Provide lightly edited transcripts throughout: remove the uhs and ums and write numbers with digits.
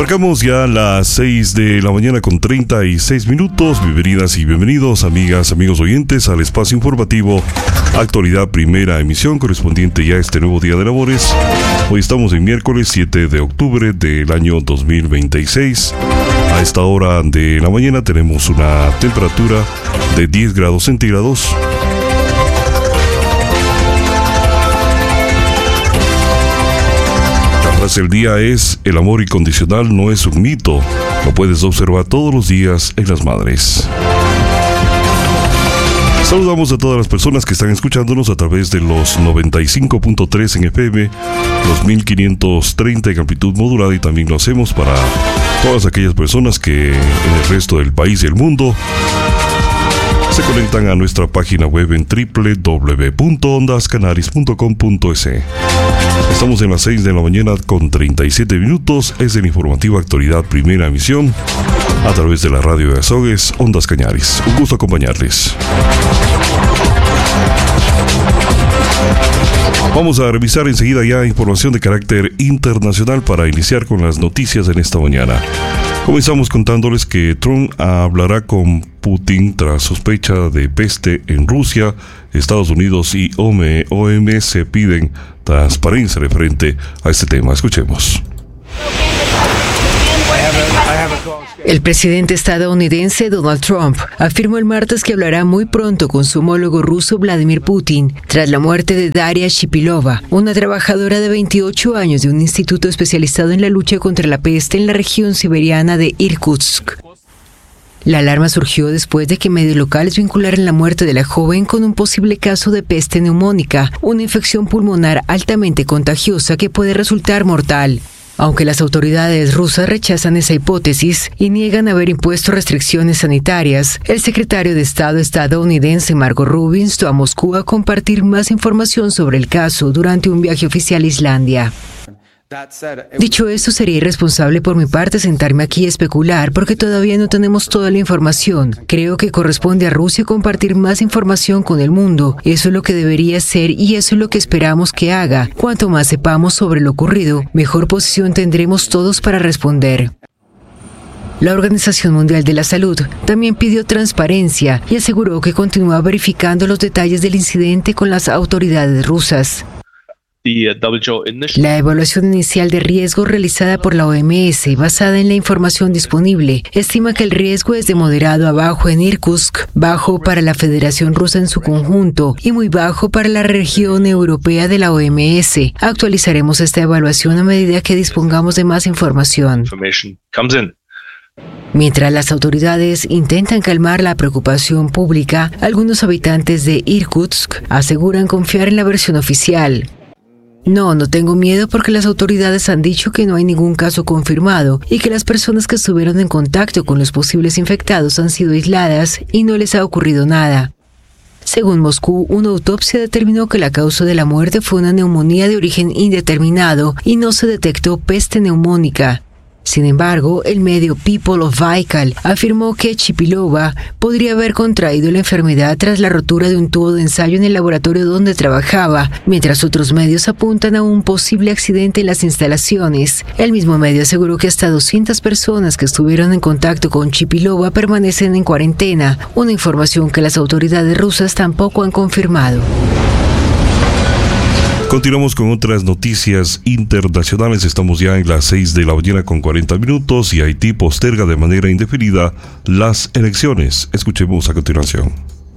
Marcamos ya las 6 de la mañana con 36 minutos. Bienvenidas y bienvenidos, amigas, amigos oyentes, al espacio informativo Actualidad, primera emisión, correspondiente ya a este nuevo día de labores. Hoy estamos en miércoles 7 de octubre del año 2026. A esta hora de la mañana tenemos una temperatura de 10 grados centígrados. El día es: el amor incondicional no es un mito, lo puedes observar todos los días en las madres. Saludamos a todas las personas que están escuchándonos a través de los 95.3 en FM, los 1530 en amplitud modulada, y también lo hacemos para todas aquellas personas que en el resto del país y el mundo se conectan a nuestra página web en www.ondascanaris.com.es. Estamos en las 6 de la mañana con 37 minutos. Es el informativo Actualidad, primera emisión, a través de la radio de Azogues, Ondas Cañaris. Un gusto acompañarles. Vamos a revisar enseguida ya información de carácter internacional para iniciar con las noticias en esta mañana. Comenzamos contándoles que Trump hablará con Putin tras sospecha de peste en Rusia. Estados Unidos y OMS piden transparencia referente a este tema. Escuchemos. El presidente estadounidense Donald Trump afirmó el martes que hablará muy pronto con su homólogo ruso Vladimir Putin tras la muerte de Daria Shipilova, una trabajadora de 28 años de un instituto especializado en la lucha contra la peste en la región siberiana de Irkutsk. La alarma surgió después de que medios locales vincularan la muerte de la joven con un posible caso de peste neumónica, una infección pulmonar altamente contagiosa que puede resultar mortal. Aunque las autoridades rusas rechazan esa hipótesis y niegan haber impuesto restricciones sanitarias, el secretario de Estado estadounidense Marco Rubio instó a Moscú a compartir más información sobre el caso durante un viaje oficial a Islandia. Dicho esto, sería irresponsable por mi parte sentarme aquí a especular porque todavía no tenemos toda la información. Creo que corresponde a Rusia compartir más información con el mundo. Eso es lo que debería hacer y eso es lo que esperamos que haga. Cuanto más sepamos sobre lo ocurrido, mejor posición tendremos todos para responder. La Organización Mundial de la Salud también pidió transparencia y aseguró que continúa verificando los detalles del incidente con las autoridades rusas. La evaluación inicial de riesgo realizada por la OMS, basada en la información disponible, estima que el riesgo es de moderado a bajo en Irkutsk, bajo para la Federación Rusa en su conjunto y muy bajo para la región europea de la OMS. Actualizaremos esta evaluación a medida que dispongamos de más información. Mientras las autoridades intentan calmar la preocupación pública, algunos habitantes de Irkutsk aseguran confiar en la versión oficial. No tengo miedo porque las autoridades han dicho que no hay ningún caso confirmado y que las personas que estuvieron en contacto con los posibles infectados han sido aisladas y no les ha ocurrido nada. Según Moscú, una autopsia determinó que la causa de la muerte fue una neumonía de origen indeterminado y no se detectó peste neumónica. Sin embargo, el medio People of Baikal afirmó que Shipilova podría haber contraído la enfermedad tras la rotura de un tubo de ensayo en el laboratorio donde trabajaba, mientras otros medios apuntan a un posible accidente en las instalaciones. El mismo medio aseguró que hasta 200 personas que estuvieron en contacto con Shipilova permanecen en cuarentena, una información que las autoridades rusas tampoco han confirmado. Continuamos con otras noticias internacionales. Estamos ya en las 6 de la mañana con 40 minutos y Haití posterga de manera indefinida las elecciones. Escuchemos a continuación.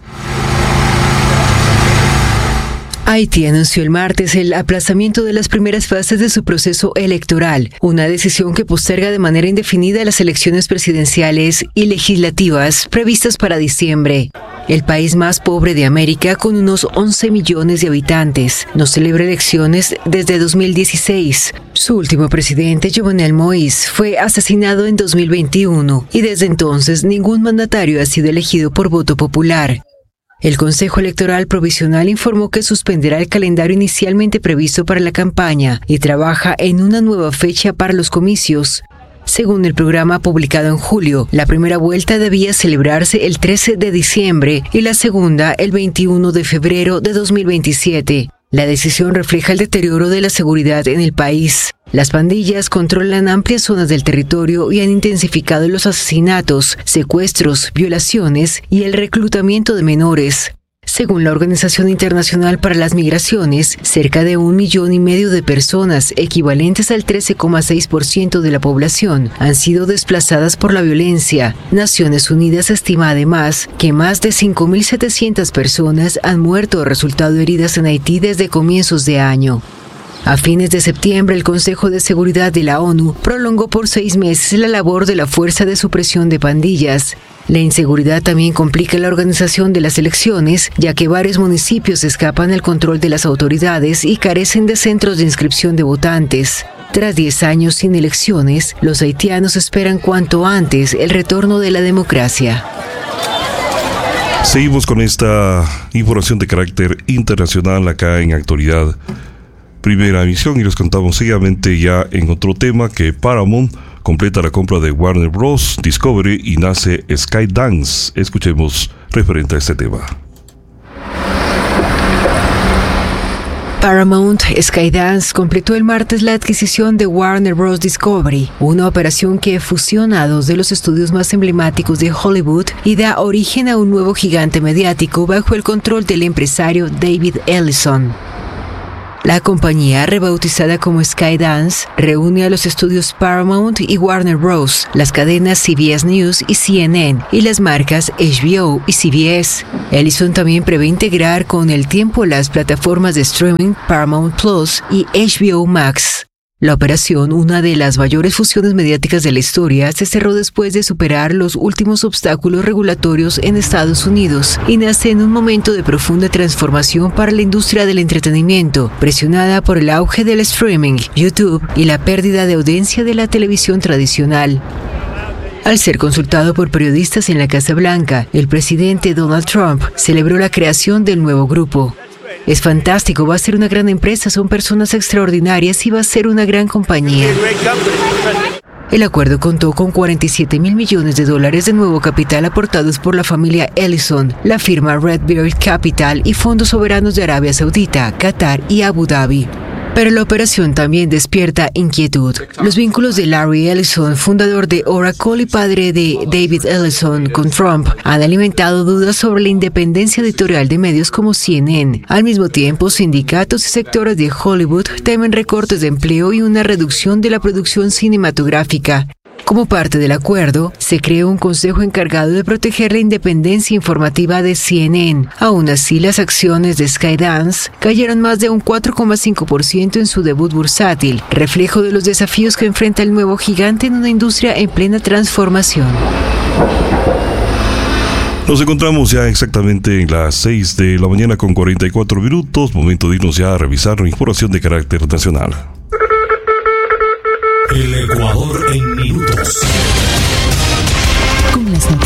Haití anunció el martes el aplazamiento de las primeras fases de su proceso electoral, una decisión que posterga de manera indefinida las elecciones presidenciales y legislativas previstas para diciembre. El país más pobre de América, con unos 11 millones de habitantes, no celebra elecciones desde 2016. Su último presidente, Jovenel Moïse, fue asesinado en 2021 y desde entonces ningún mandatario ha sido elegido por voto popular. El Consejo Electoral Provisional informó que suspenderá el calendario inicialmente previsto para la campaña y trabaja en una nueva fecha para los comicios. Según el programa publicado en julio, la primera vuelta debía celebrarse el 13 de diciembre y la segunda el 21 de febrero de 2027. La decisión refleja el deterioro de la seguridad en el país. Las pandillas controlan amplias zonas del territorio y han intensificado los asesinatos, secuestros, violaciones y el reclutamiento de menores. Según la Organización Internacional para las Migraciones, cerca de 1,5 millones de personas, equivalentes al 13,6% de la población, han sido desplazadas por la violencia. Naciones Unidas estima además que más de 5.700 personas han muerto o resultado heridas en Haití desde comienzos de año. A fines de septiembre, el Consejo de Seguridad de la ONU prolongó por 6 meses la labor de la Fuerza de Supresión de Pandillas. La inseguridad también complica la organización de las elecciones, ya que varios municipios escapan al control de las autoridades y carecen de centros de inscripción de votantes. Tras 10 años sin elecciones, los haitianos esperan cuanto antes el retorno de la democracia. Seguimos con esta información de carácter internacional acá en Actualidad Primera Emisión y les contamos seguidamente ya en otro tema que Paramount completa la compra de Warner Bros. Discovery y nace Skydance. Escuchemos referente a este tema. Paramount Skydance completó el martes la adquisición de Warner Bros. Discovery, una operación que fusiona a 2 de los estudios más emblemáticos de Hollywood y da origen a un nuevo gigante mediático bajo el control del empresario David Ellison. La compañía, rebautizada como Skydance, reúne a los estudios Paramount y Warner Bros., las cadenas CBS News y CNN, y las marcas HBO y CBS. Ellison también prevé integrar con el tiempo las plataformas de streaming Paramount Plus y HBO Max. La operación, una de las mayores fusiones mediáticas de la historia, se cerró después de superar los últimos obstáculos regulatorios en Estados Unidos y nace en un momento de profunda transformación para la industria del entretenimiento, presionada por el auge del streaming, YouTube y la pérdida de audiencia de la televisión tradicional. Al ser consultado por periodistas en la Casa Blanca, el presidente Donald Trump celebró la creación del nuevo grupo. Es fantástico, va a ser una gran empresa, son personas extraordinarias y va a ser una gran compañía. El acuerdo contó con $47 mil millones de nuevo capital aportados por la familia Ellison, la firma Redbird Capital y fondos soberanos de Arabia Saudita, Qatar y Abu Dhabi. Pero la operación también despierta inquietud. Los vínculos de Larry Ellison, fundador de Oracle y padre de David Ellison, con Trump, han alimentado dudas sobre la independencia editorial de medios como CNN. Al mismo tiempo, sindicatos y sectores de Hollywood temen recortes de empleo y una reducción de la producción cinematográfica. Como parte del acuerdo, se creó un consejo encargado de proteger la independencia informativa de CNN. Aún así, las acciones de Skydance cayeron más de un 4,5% en su debut bursátil, reflejo de los desafíos que enfrenta el nuevo gigante en una industria en plena transformación. Nos encontramos ya exactamente en las 6 de la mañana con 44 minutos. Momento de irnos ya a revisar la información de carácter nacional. El Ecuador en minutos.